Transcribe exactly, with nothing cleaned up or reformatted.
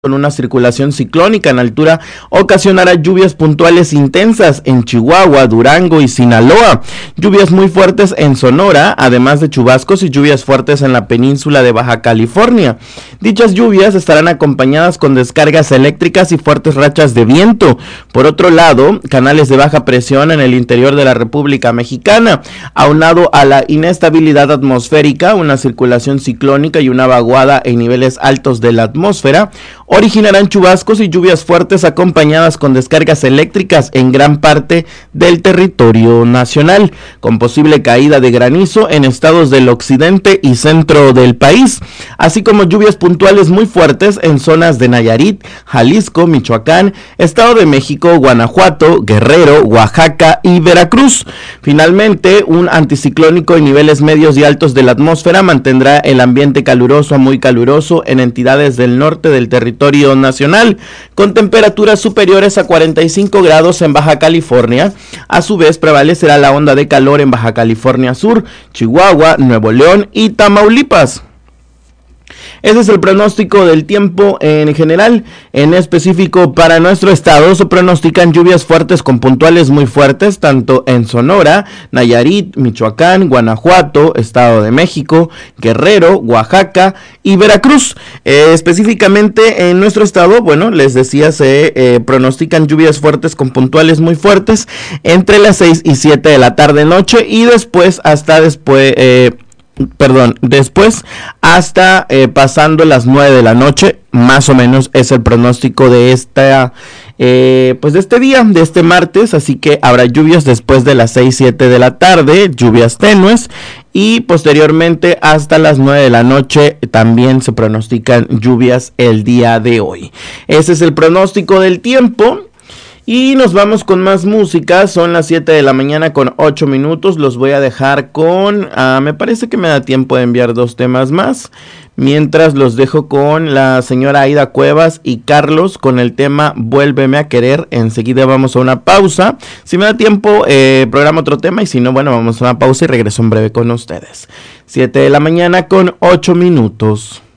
con una circulación ciclónica en altura ocasionará lluvias puntuales intensas en Chihuahua, Durango y Sinaloa, lluvias muy fuertes en Sonora, además de chubascos y lluvias fuertes en la península de Baja California. Dichas lluvias estarán acompañadas con descargas eléctricas y fuertes rachas de viento. Por otro lado, canales de baja presión en el interior de la República Mexicana, aunado a la inestabilidad atmosférica, una circulación ciclónica y una vaguada en niveles altos de la atmósfera, originarán chubascos y lluvias fuertes acompañadas con descargas eléctricas en gran parte del territorio nacional, con posible caída de granizo en estados del occidente y centro del país, así como lluvias puntuales muy fuertes en zonas de Nayarit, Jalisco, Michoacán, Estado de México, Guanajuato, Guerrero, Oaxaca y Veracruz. Finalmente, un anticiclónico en niveles medios y altos de la atmósfera mantendrá el ambiente caluroso a muy caluroso en entidades del norte del territorio nacional, con temperaturas superiores a cuarenta y cinco grados en Baja California. A su vez, prevalecerá la onda de calor en Baja California Sur, Chihuahua, Nuevo León y Tamaulipas. Ese es el pronóstico del tiempo en general. En específico para nuestro estado se pronostican lluvias fuertes con puntuales muy fuertes tanto en Sonora, Nayarit, Michoacán, Guanajuato, Estado de México, Guerrero, Oaxaca y Veracruz. Eh, específicamente en nuestro estado, bueno, les decía, se eh, pronostican lluvias fuertes con puntuales muy fuertes entre las seis y siete de la tarde noche y después hasta después... Eh, Perdón, después hasta eh, pasando las nueve de la noche, más o menos es el pronóstico de esta, eh, pues de este día, de este martes, así que habrá lluvias después de las seis, siete de la tarde, lluvias tenues, y posteriormente hasta las nueve de la noche también se pronostican lluvias el día de hoy. Ese es el pronóstico del tiempo. Y nos vamos con más música, son las siete de la mañana con ocho minutos, los voy a dejar con, uh, me parece que me da tiempo de enviar dos temas más, mientras los dejo con la señora Aida Cuevas y Carlos con el tema Vuélveme a Querer. Enseguida vamos a una pausa, si me da tiempo eh, programa otro tema y si no, bueno, vamos a una pausa y regreso en breve con ustedes. siete de la mañana con ocho minutos.